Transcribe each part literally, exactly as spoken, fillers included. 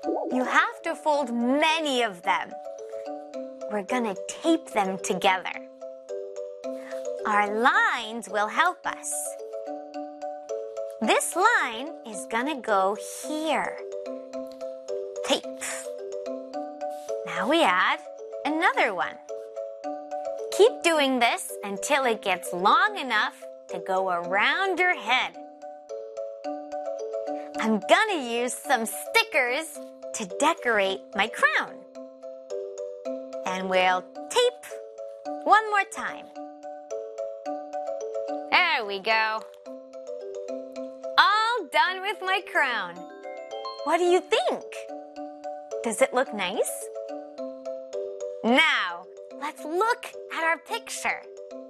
You have to fold many of them. We're gonna tape them together. Our lines will help us. This line is gonna go here. Tape. Now we add another one. Keep doing this until it gets long enough to go around your head. I'm gonna use some stickers to decorate my crown. And we'll tape one more time. There we go. All done with my crown. What do you think? Does it look nice? Now, let's look at our picture.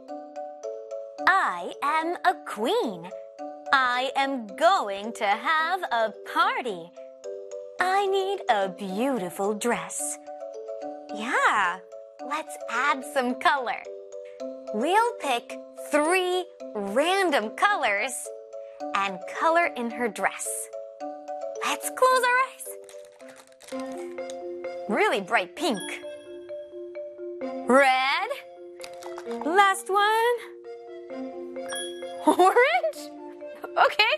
I am a queen. I am going to have a party. I need a beautiful dress. Yeah, let's add some color. We'll pick three random colors and color in her dress. Let's close our eyes. Really bright pink. Red. Last one. Orange? Okay.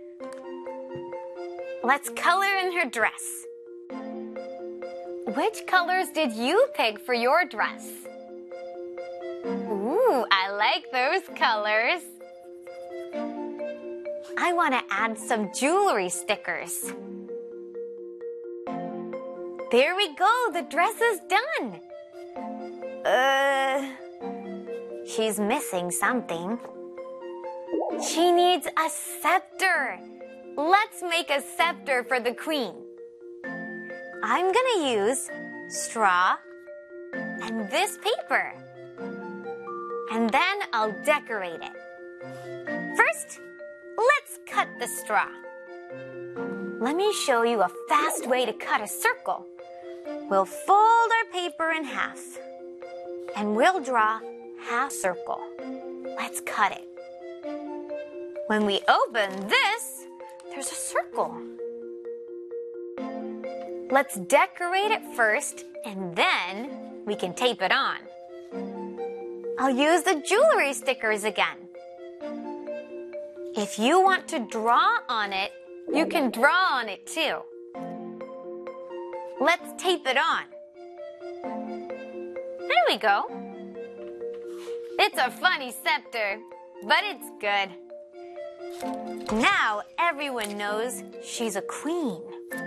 Let's color in her dress. Which colors did you pick for your dress? Ooh, I like those colors. I want to add some jewelry stickers. There we go, the dress is done. Uh, she's missing something. She needs a scepter. Let's make a scepter for the queen. I'm gonna use straw and this paper. And then I'll decorate it. First, let's cut the straw. Let me show you a fast way to cut a circle. We'll fold our paper in half. And we'll draw half circle. Let's cut it. When we open this, there's a circle. Let's decorate it first, and then we can tape it on. I'll use the jewelry stickers again. If you want to draw on it, you can draw on it too. Let's tape it on. There we go. It's a funny scepter, but it's good. Now everyone knows she's a queen.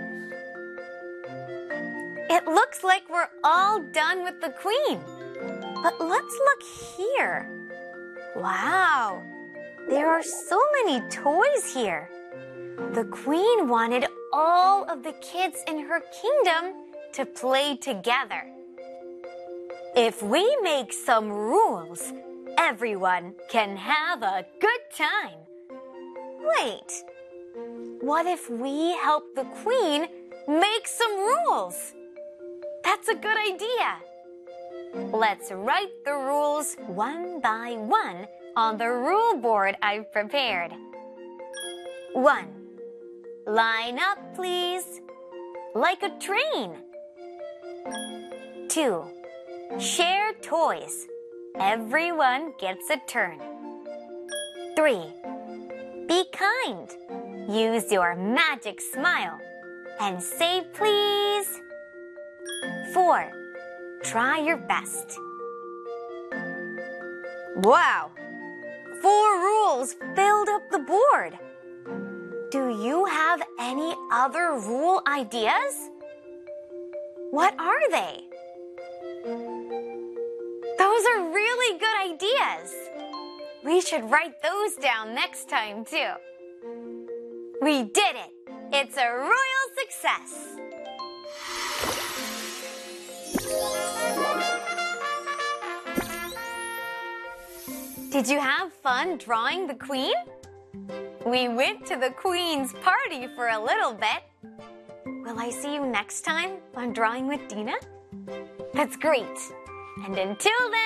It looks like we're all done with the queen. But let's look here. Wow, there are so many toys here. The queen wanted all of the kids in her kingdom to play together. If we make some rules, everyone can have a good time. Wait, what if we help the queen make some rules? That's a good idea. Let's write the rules one by one on the rule board I've prepared. One, line up, please, like a train. Two, share toys. Everyone gets a turn. Three, be kind. Use your magic smile and say please. Four, try your best. Wow, four rules filled up the board. Do you have any other rule ideas? What are they? Those are really good ideas. We should write those down next time, too. We did it! It's a royal success! Did you have fun drawing the queen? We went to the queen's party for a little bit. Will I see you next time on Drawing with Dina? That's great! And until then,